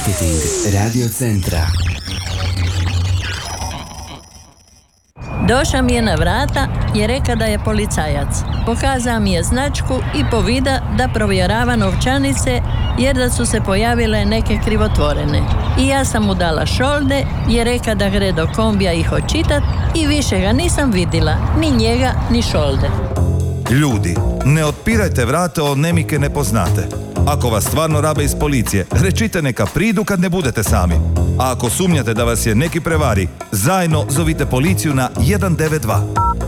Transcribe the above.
Marketing Radio Centra. Došao mi je na vrata i reka da je policajac. Pokazao mi je značku i povida da provjerava novčanice jer da su se pojavile neke krivotvorene. I ja sam mu dala šolde jer reka da gre do kombija ih očitat i više ga nisam vidjela, ni njega ni šolde. Ljudi, ne otpirajte vrata od nemike ne poznate. Ako vas stvarno rabe iz policije, rečite neka pridu kad ne budete sami. A ako sumnjate da vas je neki prevari, zajedno zovite policiju na 192.